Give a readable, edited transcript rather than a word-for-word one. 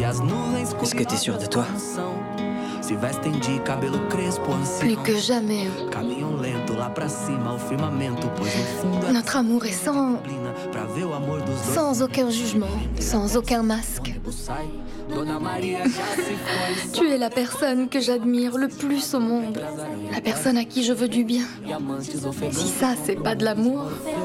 Est-ce que t'es sûr de toi? Plus que jamais. Notre amour est sans aucun jugement, sans aucun masque. Tu es la personne que j'admire le plus au monde. La personne à qui je veux du bien. Si ça, c'est pas de l'amour...